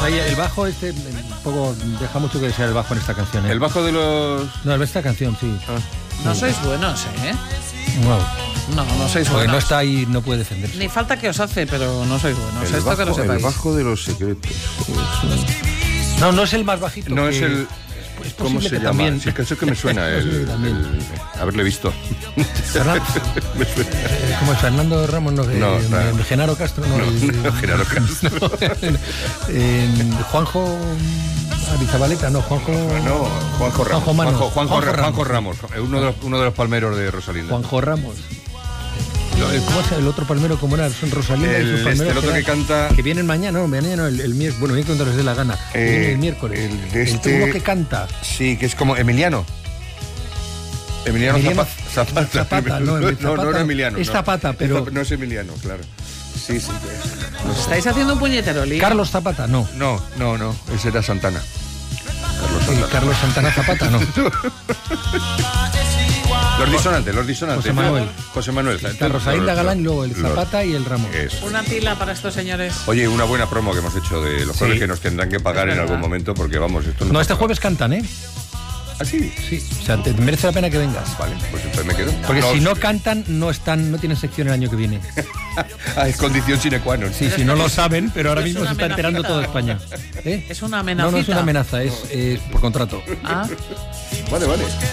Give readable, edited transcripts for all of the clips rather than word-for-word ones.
Ahí, el bajo un poco deja mucho que desear el bajo en esta canción, ¿eh? El bajo de los... No, en esta canción, sí. No sois buenos, ¿eh? No sois Porque buenos. no está ahí, no puede defenderse. Ni falta que os hace, pero no sois buenos. El Esto bajo, que lo sepáis. el bajo de los secretos. No es el más bajito. No que... es el... Es ¿Cómo posible se que llama? también... Sí, que eso que me suena, haberle visto. Me suena. ¿Cómo es? Fernando Ramos, no, Genaro Castro, no, Genaro Castro. Juanjo Arizabaleta, Juanjo Ramos. Juanjo Ramos, uno de los palmeros de Rosalinda. Juanjo Ramos. ¿Cómo es el otro palmero? ¿Cómo era? Son Rosalinda y sus palmeros. El otro que canta... Que vienen mañana, el miércoles. Bueno, bien cuando les dé la gana. Viene el miércoles. El que canta. Sí, que es como Emiliano Zapata. No Emiliano. Es Zapata, pero... No es Emiliano, claro. Sí. ¿Estáis haciendo un puñetero lío? Carlos Zapata, no. No. Ese era Santana. Carlos Santana Zapata, no. Los disonantes. José Manuel. La Rosalinda Galán, luego el Zapata y el Ramos. Una pila para estos señores. Oye, una buena promo que hemos hecho de los jueves que nos tendrán que pagar en algún momento, porque vamos, esto no... No, este jueves cantan, ¿eh? ¿Ah, sí? Sí, o sea, te merece la pena que vengas. Vale, pues entonces me quedo. Porque si no cantan, no tienen sección el año que viene. Es condición sine qua non. Sí, no lo saben, pero ahora mismo se está enterando toda España. ¿Es una amenaza? No es una amenaza, es por contrato. Ah. Vale.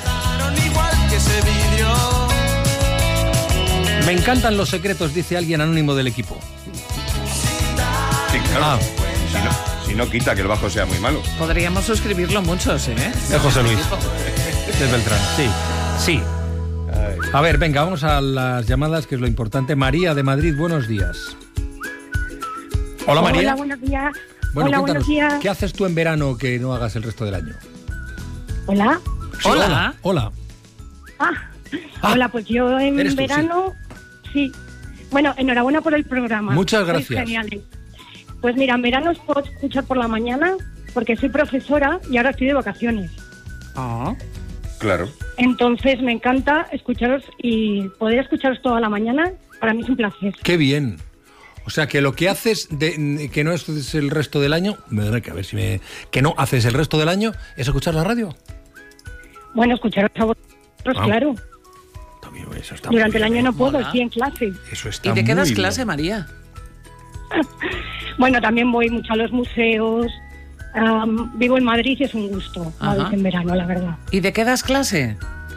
Me encantan los secretos, dice alguien anónimo del equipo. Sí, claro. Si no quita que el bajo sea muy malo. Podríamos suscribirlo muchos, ¿eh? De José Luis. De Beltrán, sí. A ver, venga, vamos a las llamadas, que es lo importante. María de Madrid, buenos días. Hola, María. Hola, buenos días. Bueno, Hola, cuéntanos, buenos días. ¿qué haces tú en verano que no hagas el resto del año? Hola. Sí, hola. Hola, pues yo en Eres tú, verano, sí. Bueno, enhorabuena por el programa. Muchas gracias. Genial. Pues mira, en verano os puedo escuchar por la mañana porque soy profesora y ahora estoy de vacaciones. Claro. Entonces me encanta escucharos y poder escucharos toda la mañana, para mí es un placer. Qué bien. O sea, que lo que haces que no es el resto del año, que no haces el resto del año, es escuchar la radio. Bueno, escucharos a vosotros, claro. También, eso está durante el año no puedo, Mola. estoy en clase. Eso está ¿Y de qué das muy clase, bien. María? Bueno, también voy mucho a los museos. Vivo en Madrid y es un gusto. Madrid en verano, la verdad. ¿Y de qué das clase?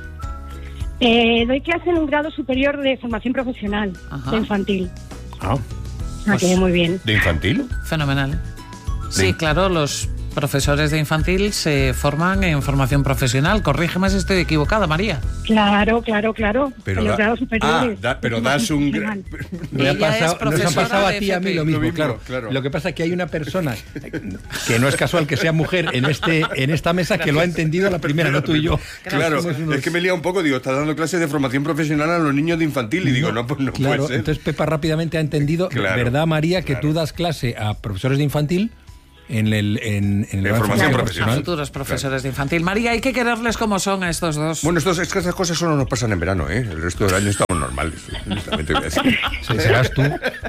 Doy clase en un grado superior de formación profesional, de infantil. Que muy bien. ¿De infantil? Fenomenal. Sí, claro, los profesores de infantil se forman en formación profesional. Corrígeme si estoy equivocada, María. Claro. Pero en los grados superiores. Pero das un... Nos ha pasado a ti y a mí lo mismo, claro. Lo que pasa es que hay una persona, que no es casual que sea mujer, en esta mesa que lo ha entendido a la primera, no tú y yo. Claro, es que me lía un poco, digo, está dando clases de formación profesional a los niños de infantil y digo, no puede ser. Entonces Pepa rápidamente ha entendido, ¿verdad, María, que tú das clase a profesores de infantil? En formación profesional. Futuros profesores de infantil. María, hay que quererles como son a estos dos. Bueno, es que estas cosas solo nos pasan en verano, ¿eh? El resto del año estamos normales. Honestamente voy a decir. Sí, serás tú.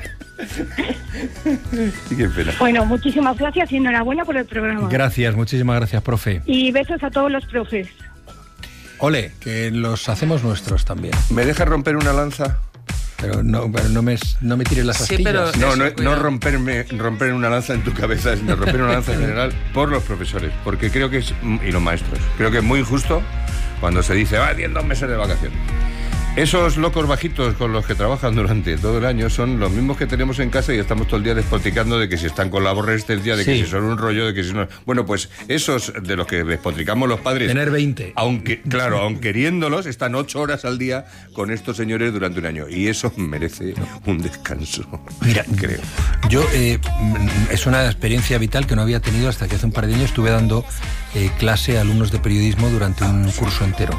Sí, qué pena. Bueno, muchísimas gracias y enhorabuena por el programa. Gracias, muchísimas gracias, profe. Y besos a todos los profes. Ole, que los hacemos nuestros también. ¿Me dejas romper una lanza? Pero no me tires las astillas. No romper una lanza en tu cabeza, sino romper una lanza en general por los profesores, porque creo que es, y los maestros, creo que es muy injusto cuando se dice, tienen 2 meses de vacaciones. Esos locos bajitos con los que trabajan durante todo el año son los mismos que tenemos en casa y estamos todo el día despotricando de que si están con la aborrecencia, de que si son un rollo, de que si no... Bueno, pues esos de los que despotricamos los padres... Tener 20. Aunque queriéndolos, están 8 horas al día con estos señores durante un año. Y eso merece un descanso. Mira, creo. Yo, es una experiencia vital que no había tenido hasta que hace un par de años estuve dando clase a alumnos de periodismo durante un curso entero.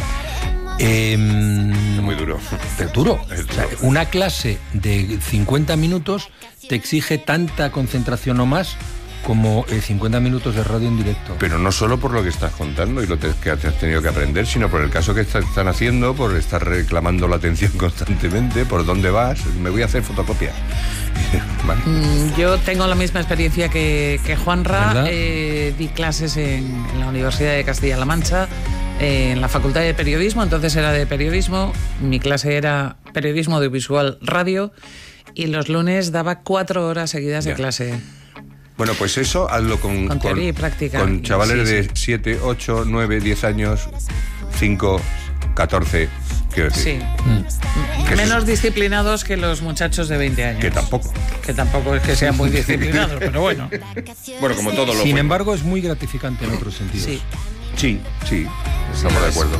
Muy duro. Pero duro. O sea, una clase de 50 minutos te exige tanta concentración o más como 50 minutos de radio en directo. Pero no solo por lo que estás contando y lo que has tenido que aprender, sino por el caso que están haciendo, por estar reclamando la atención constantemente, por dónde vas, me voy a hacer fotocopia. ¿Vale? Yo tengo la misma experiencia que Juanra. Di clases en la Universidad de Castilla-La Mancha, en la Facultad de Periodismo, entonces era de periodismo. Mi clase era periodismo audiovisual radio y los lunes daba 4 horas seguidas de clase. Bueno, pues eso hazlo con teoría y práctica. Con chavales de 7, 8, 9, 10 años, 5, 14, quiero decir. Sí. Menos disciplinados que los muchachos de 20 años. Que tampoco. Que tampoco es que sean muy disciplinados, pero bueno. Bueno, como todo lo Sin embargo, es muy gratificante en otros sentidos. Sí. Estamos de acuerdo.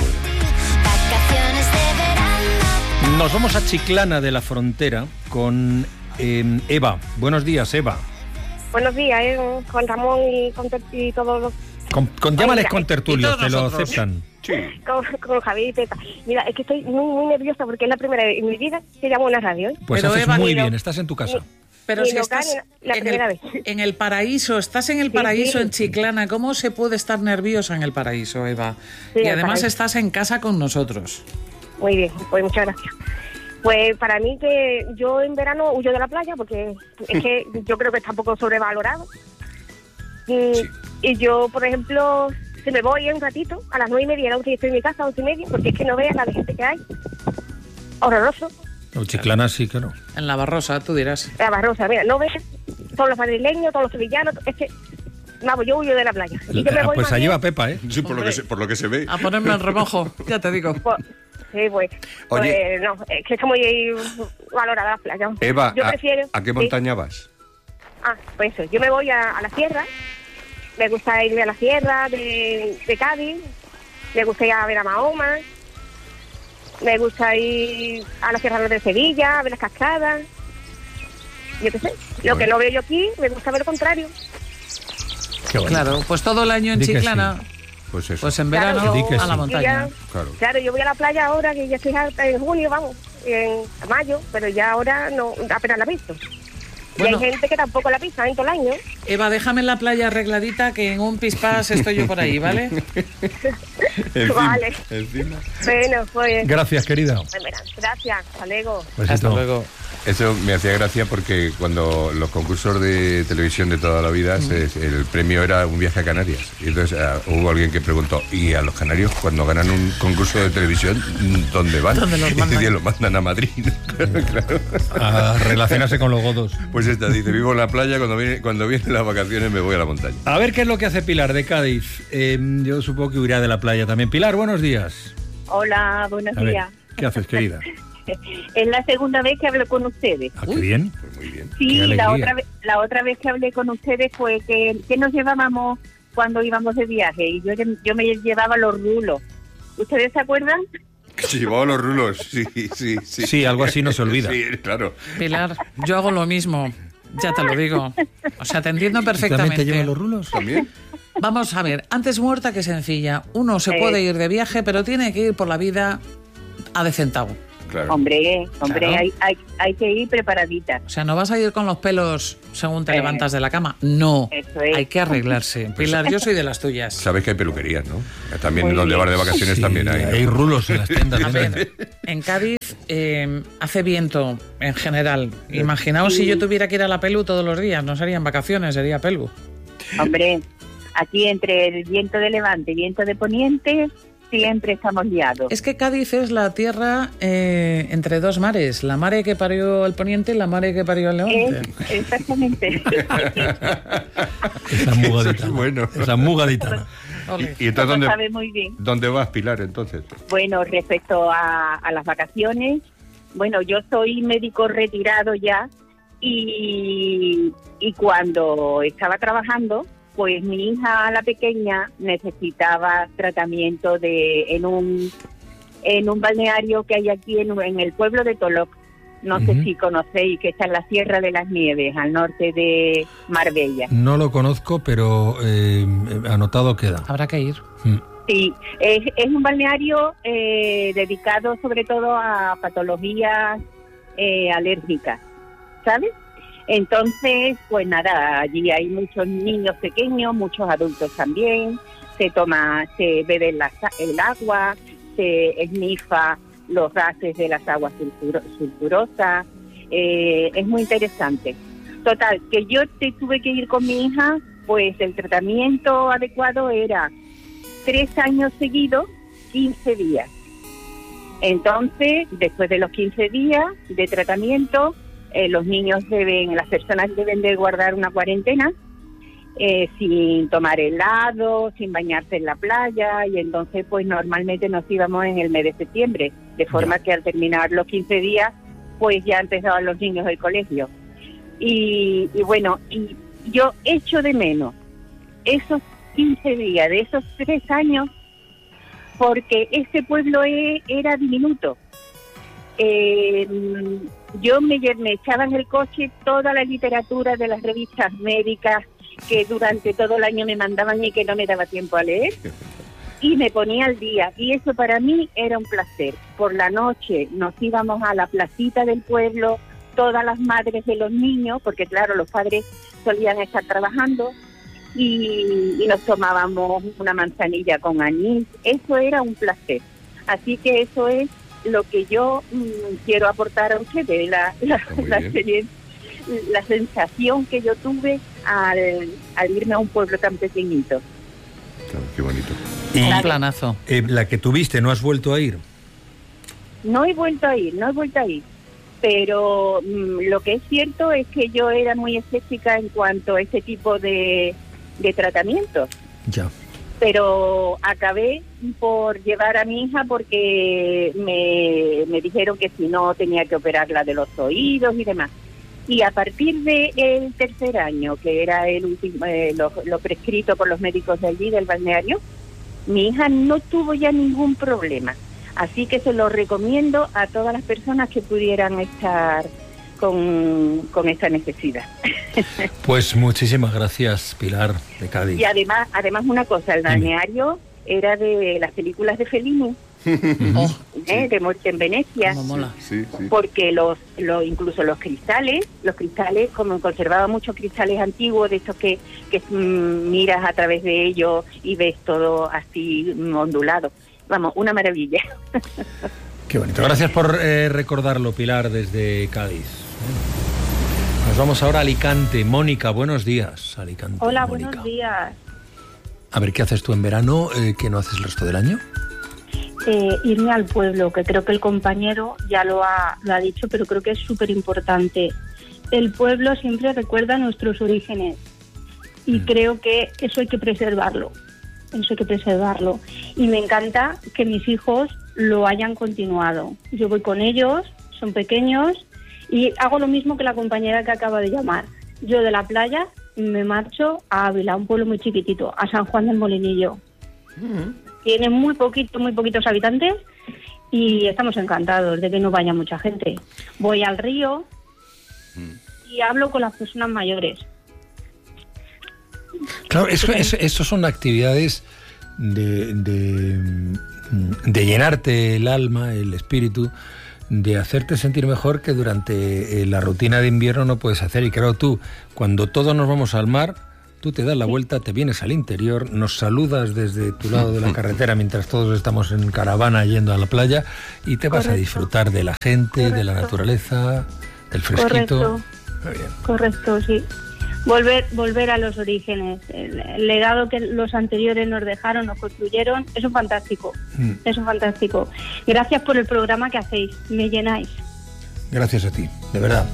Nos vamos a Chiclana de la Frontera con Eva. Buenos días, Eva. Buenos días, con Ramón y todos los... Llámales con tertulios, te lo aceptan. Sí. Con Javier y Pepa. Mira, es que estoy muy nerviosa porque es la primera vez en mi vida que llamo a una radio. Pues pero haces Eva, muy bien, estás en tu casa. Pero si estás en el paraíso, estás en el paraíso en Chiclana, ¿cómo se puede estar nerviosa en el paraíso, Eva? Sí, y además estás en casa con nosotros. Muy bien, pues muchas gracias. Pues para mí que yo en verano huyo de la playa porque es que yo creo que está un poco sobrevalorado. Y yo, por ejemplo, si me voy un ratito, a las 9:30, estoy en mi casa, 11:30, porque es que no veas la de gente que hay. Horroroso. No, Chiclana sí, claro. En La Barrosa, tú dirás. La Barrosa, mira, no ves todos los madrileños, todos los sevillanos, es que... Vamos, yo huyo de la playa. Y yo me voy pues allí va Pepa, ¿eh? Sí, por lo que se ve. A ponerme el remojo, ya te digo. Sí, pues no, es que está muy valorada la playa. Eva, yo prefiero, ¿a qué montaña vas? Pues eso, yo me voy a la sierra, me gusta irme a la sierra de Cádiz, me gusta ir a ver a Mahoma, me gusta ir a la sierra de Sevilla, a ver las cascadas, yo qué sé. Lo que no veo yo aquí, me gusta ver lo contrario. Claro, pues todo el año en Chiclana. Sí. Pues eso. Pues en verano a la montaña. Claro, yo voy a la playa ahora, que ya estoy en junio, vamos, en mayo, pero ya ahora no, apenas la he visto. Bueno, y hay gente que tampoco la pisa en todo el año. Eva, déjame en la playa arregladita, que en un pispás estoy yo por ahí, ¿vale? Vale. Bueno, pues... Gracias, querida. Gracias, hasta luego. Hasta luego. Eso me hacía gracia porque cuando los concursos de televisión de toda la vida, el premio era un viaje a Canarias. Y entonces hubo alguien que preguntó, ¿y a los canarios cuando ganan un concurso de televisión, dónde van? ¿Dónde los mandan? Y los mandan a Madrid. Claro. A relacionarse con los godos. Pues esta dice, vivo en la playa, cuando vienen las vacaciones me voy a la montaña. A ver qué es lo que hace Pilar de Cádiz. Yo supongo que huirá de la playa también. Pilar, buenos días. Hola, buenos días. ¿Qué haces, querida? Es la segunda vez que hablo con ustedes. Qué bien. Pues muy bien. Sí, la otra vez que hablé con ustedes fue que nos llevábamos cuando íbamos de viaje y yo me llevaba los rulos. ¿Ustedes se acuerdan? Se llevaba los rulos, sí. Sí, algo así no se olvida. Sí, claro. Pilar, yo hago lo mismo, ya te lo digo. O sea, te entiendo perfectamente. ¿También te llevan los rulos? ¿También? Vamos a ver, antes muerta que sencilla. Uno se puede ir de viaje, pero tiene que ir por la vida a decentavo. Claro. Hombre, Claro. hay que ir preparadita. O sea, no vas a ir con los pelos según te levantas de la cama. No, Eso es. hay que arreglarse. Pilar, yo soy de las tuyas. Sabes que hay peluquerías, ¿no? También Muy donde bien. vas de vacaciones Sí, también hay. hay rulos en las tiendas. A ver, en Cádiz hace viento en general. Imaginaos si yo tuviera que ir a la Pelu todos los días. No serían vacaciones, sería Pelu. Hombre, aquí entre el viento de levante y viento de poniente siempre estamos liados. Es que Cádiz es la tierra entre dos mares. La mare que parió el poniente y la mare que parió el levante. Exactamente. Esa muy gaditana. Eso es bueno. Esa muy gaditana. Ole. ¿Y entonces Lo sabe muy bien. dónde vas, Pilar, entonces? Bueno, respecto a las vacaciones, bueno, yo soy médico retirado ya y cuando estaba trabajando, pues mi hija, la pequeña, necesitaba tratamiento en un balneario que hay aquí en el pueblo de Toloc. No sé si conocéis, que está en la Sierra de las Nieves, al norte de Marbella. No lo conozco, pero anotado queda. Habrá que ir. Sí, es un balneario dedicado sobre todo a patologías alérgicas, ¿sabes? Entonces, pues nada, allí hay muchos niños pequeños, muchos adultos también, se bebe el agua, se esnifa los gases de las aguas sulfurosas, es muy interesante. Total, que yo tuve que ir con mi hija, pues el tratamiento adecuado era 3 años seguidos, 15 días. Entonces, después de los 15 días de tratamiento, las personas deben de guardar una cuarentena, sin tomar helado, sin bañarse en la playa, y entonces pues normalmente nos íbamos en el mes de septiembre, de forma que al terminar los 15 días pues ya empezaban los niños del colegio. Y bueno, y yo echo de menos esos 15 días de esos 3 años, porque ese pueblo era diminuto. Yo me echaba en el coche toda la literatura de las revistas médicas que durante todo el año me mandaban y que no me daba tiempo a leer, y me ponía al día, y eso para mí era un placer. Por la noche nos íbamos a la placita del pueblo, todas las madres de los niños, porque claro, los padres solían estar trabajando, y nos tomábamos una manzanilla con anís. Eso era un placer. Así que eso es lo que yo quiero aportar a ustedes, la experiencia, la sensación que yo tuve al irme a un pueblo tan pequeñito. Claro, qué bonito. Y un planazo. La que tuviste, ¿no has vuelto a ir? No he vuelto a ir, pero lo que es cierto es que yo era muy escéptica en cuanto a ese tipo de tratamientos. Ya. Pero acabé por llevar a mi hija porque me dijeron que si no tenía que operarla de los oídos y demás. Y a partir del 3er año, que era el último, lo prescrito por los médicos de allí, del balneario, mi hija no tuvo ya ningún problema. Así que se lo recomiendo a todas las personas que pudieran estar con esta necesidad. Pues muchísimas gracias, Pilar, de Cádiz. Y además una cosa, el balneario era de las películas de Fellini. De Muerte en Venecia. Sí. Porque incluso los cristales, como conservaba muchos cristales antiguos, de estos que miras a través de ellos y ves todo así ondulado. Vamos, una maravilla. Qué bonito. Gracias por recordarlo, Pilar, desde Cádiz. Nos vamos ahora a Alicante. Mónica, buenos días. Alicante. Hola, Mónica. buenos días. A ver, ¿qué haces tú en verano que no haces el resto del año? Irme al pueblo, que creo que el compañero ya lo ha dicho, pero creo que es súper importante. El pueblo siempre recuerda nuestros orígenes y creo que eso hay que preservarlo. Y me encanta que mis hijos lo hayan continuado. Yo voy con ellos, son pequeños, y hago lo mismo que la compañera que acaba de llamar. Yo de la playa me marcho a Ávila, un pueblo muy chiquitito, a San Juan del Molinillo. Tiene muy poquitos habitantes y estamos encantados de que no vaya mucha gente. Voy al río y hablo con las personas mayores. Claro, eso son actividades de llenarte el alma, el espíritu, de hacerte sentir mejor, que durante la rutina de invierno no puedes hacer. Y claro, tú, cuando todos nos vamos al mar, tú te das la vuelta, te vienes al interior, nos saludas desde tu lado de la carretera mientras todos estamos en caravana yendo a la playa, y te vas a disfrutar de la gente, de la naturaleza, del fresquito. Correcto, sí. Volver a los orígenes. El legado que los anteriores nos dejaron, nos construyeron, eso es fantástico. Eso es fantástico. Gracias por el programa que hacéis, me llenáis. Gracias a ti, de verdad.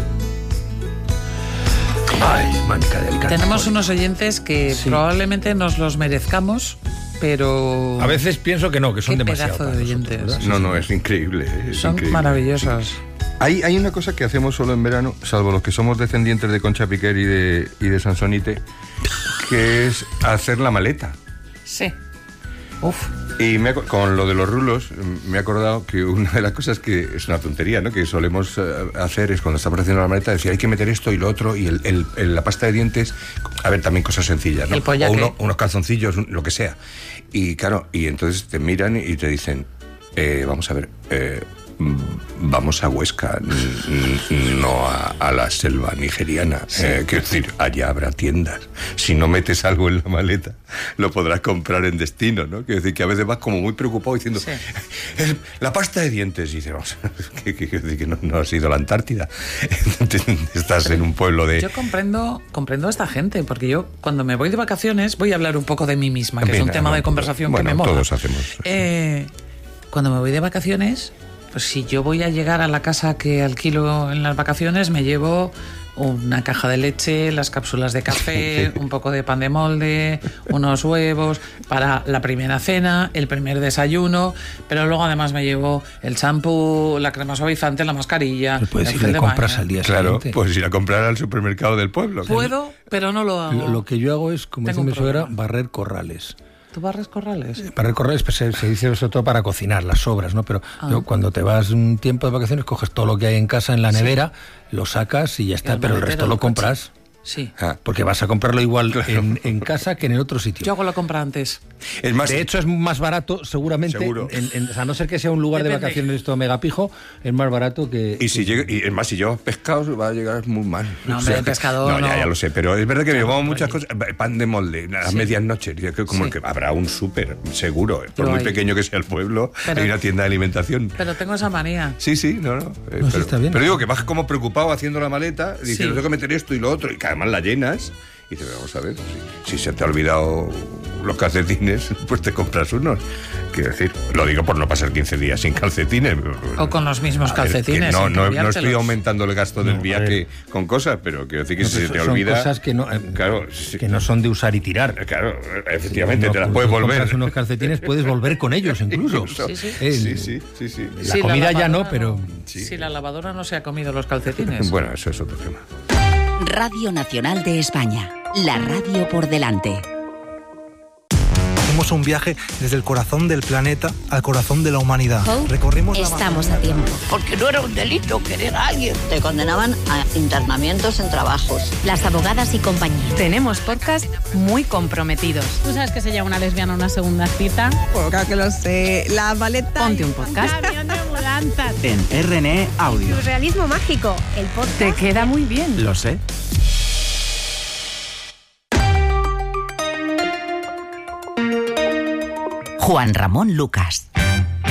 Ay, Mónica de Alicante. Tenemos unos oyentes que probablemente nos los merezcamos, pero... A veces pienso que no, que son Qué demasiado pedazo de oyentes. nosotros, No, es increíble. Son increíble. maravillosos. Hay una cosa que hacemos solo en verano, salvo los que somos descendientes de Concha Piquer y de Sansonite, que es hacer la maleta. Sí. Uf. Y con lo de los rulos, me he acordado que una de las cosas que es una tontería, ¿no?, que solemos hacer es cuando estamos haciendo la maleta, decir hay que meter esto y lo otro, y la pasta de dientes, a ver, también cosas sencillas, ¿no? O unos calzoncillos, lo que sea. Y claro, y entonces te miran y te dicen, vamos a ver, vamos a Huesca, no a la selva nigeriana. Quiero decir, allá habrá tiendas. Si no metes algo en la maleta, lo podrás comprar en destino, ¿no? Quiero decir que a veces vas como muy preocupado diciendo, la pasta de dientes. Y dices, vamos, que no has ido a la Antártida. Estás en un pueblo de... Yo comprendo a esta gente, porque yo cuando me voy de vacaciones, voy a hablar un poco de mí misma, que es un tema de conversación que me mola. Todos hacemos. Cuando me voy de vacaciones, pues si yo voy a llegar a la casa que alquilo en las vacaciones, me llevo una caja de leche, las cápsulas de café, un poco de pan de molde, unos huevos para la primera cena, el primer desayuno, pero luego además me llevo el champú, la crema suavizante, la mascarilla. Puedes ir de compras al día siguiente. Claro, puedes ir a comprar al supermercado del pueblo. Puedo, pero no lo hago. Lo que yo hago es, como dice mi suegra, barrer corrales. ¿Tú barres corrales? Barrer corrales pues, se dice sobre todo para cocinar, las sobras, ¿no? Pero yo, cuando te vas un tiempo de vacaciones, coges todo lo que hay en casa, en la nevera, lo sacas y ya está, pero el resto lo compras. Sí. Porque vas a comprarlo igual en casa que en el otro sitio. Yo hago la compra antes. Es más, de hecho, es más barato, seguramente. Seguro. A no ser que sea un lugar de vacaciones esto megapijo, es más barato que... Y si llevas pescado, va a llegar muy mal. No, hombre, pescado no. Ya lo sé, pero es verdad que llevamos muchas cosas. Pan de molde, a medias noches. Como que habrá un súper, seguro. Por muy pequeño que sea el pueblo, hay una tienda de alimentación. Pero tengo esa manía. Sí, no. Pero está bien. Pero digo que vas como preocupado haciendo la maleta, dices, tengo que meter esto y lo otro, y que además la llenas, y dices, vamos a ver, si se te ha olvidado los calcetines, pues te compras unos. Quiero decir, lo digo por no pasar 15 días sin calcetines. O con los mismos calcetines. No estoy aumentando el gasto del viaje con cosas, pero quiero decir que si se te olvida... Son cosas que no son de usar y tirar. Claro, efectivamente, te las puedes volver. Compras unos calcetines, puedes volver con ellos incluso. Sí. La comida ya no, pero... Si la lavadora no se ha comido los calcetines. Bueno, eso es otro tema. Radio Nacional de España, la radio por delante. Hacemos un viaje desde el corazón del planeta al corazón de la humanidad. Recorrimos Estamos a tiempo. Porque no era un delito querer a alguien. Te condenaban a internamientos en trabajos. Las abogadas y compañía. Tenemos podcast muy comprometidos. ¿Tú sabes que se llama una lesbiana una segunda cita? Pues claro que lo sé. La maleta. Ponte un podcast. En RNE Audio. Surrealismo mágico. El podcast. Te queda muy bien. Lo sé. Juan Ramón Lucas.